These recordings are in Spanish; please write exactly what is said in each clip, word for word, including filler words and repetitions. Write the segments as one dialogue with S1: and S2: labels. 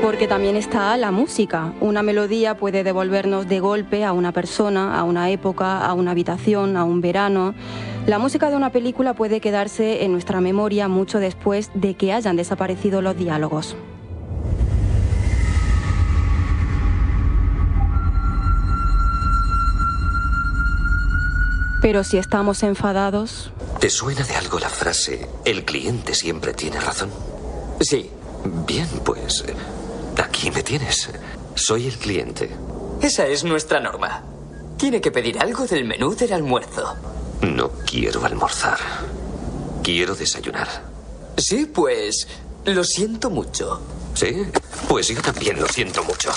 S1: Porque también está la música. Una melodía puede devolvernos de golpe a una persona, a una época, a una habitación, a un verano. La música de una película puede quedarse en nuestra memoria mucho después de que hayan desaparecido los diálogos. Pero si estamos enfadados...
S2: ¿Te suena de algo la frase, el cliente siempre tiene razón?
S3: Sí.
S2: Bien, pues... aquí me tienes. Soy el cliente.
S3: Esa es nuestra norma. Tiene que pedir algo del menú del almuerzo.
S2: No quiero almorzar. Quiero desayunar.
S3: Sí, pues... lo siento mucho.
S2: ¿Sí? Pues yo también lo siento mucho.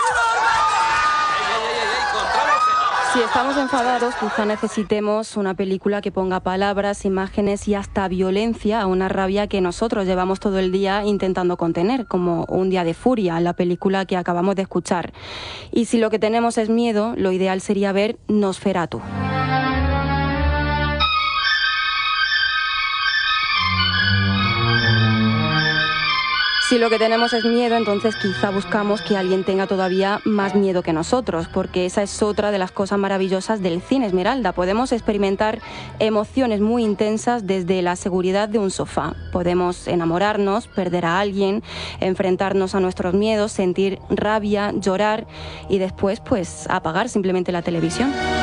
S1: Si estamos enfadados, quizá necesitemos una película que ponga palabras, imágenes y hasta violencia a una rabia que nosotros llevamos todo el día intentando contener, como Un día de furia, la película que acabamos de escuchar. Y si lo que tenemos es miedo, lo ideal sería ver Nosferatu. Si lo que tenemos es miedo, entonces quizá buscamos que alguien tenga todavía más miedo que nosotros, porque esa es otra de las cosas maravillosas del cine, Esmeralda. Podemos experimentar emociones muy intensas desde la seguridad de un sofá. Podemos enamorarnos, perder a alguien, enfrentarnos a nuestros miedos, sentir rabia, llorar y después, pues, apagar simplemente la televisión.